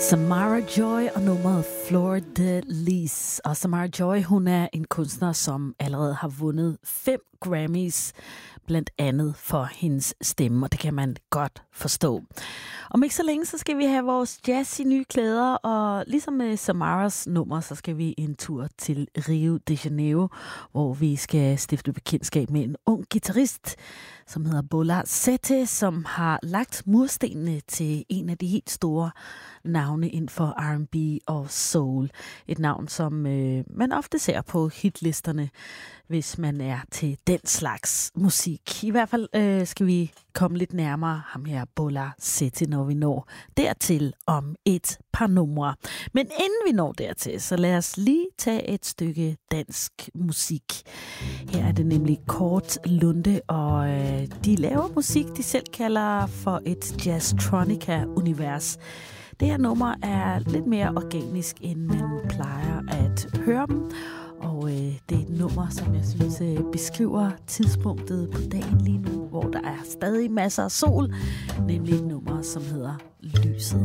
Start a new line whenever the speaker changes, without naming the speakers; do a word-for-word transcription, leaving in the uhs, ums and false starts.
Samara Joy og nummeret Fleur de Lis. Og Samara Joy, hun er en kunstner, som allerede har vundet fem Grammys, blandt andet for hendes stemme, og det kan man godt forstå. Om ikke så længe, så skal vi have vores jazz i nye klæder, og ligesom med Samaras nummer, så skal vi en tur til Rio de Janeiro, hvor vi skal stifte bekendtskab med en ung guitarist, som hedder Bola Sete, som har lagt murstenene til en af de helt store navne inden for R and B og soul. Et navn, som øh, man ofte ser på hitlisterne, hvis man er til den slags musik. I hvert fald øh, skal vi komme lidt nærmere ham her, Bola Sete, når vi når dertil om et par numre. Men inden vi når dertil, så lad os lige tage et stykke dansk musik. Her er det nemlig Kort Lunde, og øh, de laver musik, de selv kalder for et jazztronica-univers. Det her nummer er lidt mere organisk, end man plejer at høre dem. Og øh, det er et nummer, som jeg synes øh, beskriver tidspunktet på dagen lige nu, hvor der er stadig masser af sol. Nemlig et nummer, som hedder Lyset.